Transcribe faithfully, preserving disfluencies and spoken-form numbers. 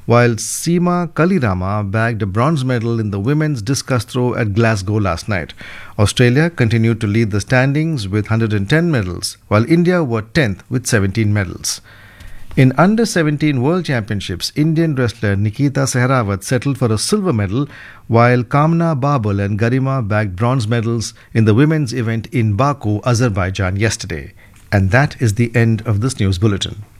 while Seema Kalirama bagged a bronze medal in the women's discus throw at Glasgow last night. Australia continued to lead the standings with one hundred ten medals, while India were tenth with seventeen medals. In under seventeen World Championships, Indian wrestler Nikita Sehrawat settled for a silver medal, while Kamna Babul and Garima bagged bronze medals in the women's event in Baku, Azerbaijan yesterday. And that is the end of this news bulletin.